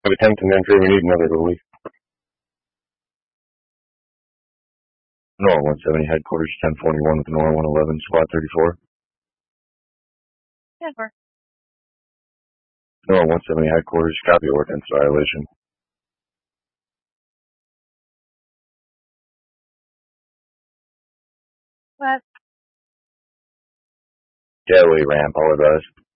have a 10th and entry. We need another goalie. Nora 170 headquarters 1041 with Nora 111 squad 34. Yeah, sure. Nora 170 headquarters, copy ordinance violation. What? Getaway ramp, all advised.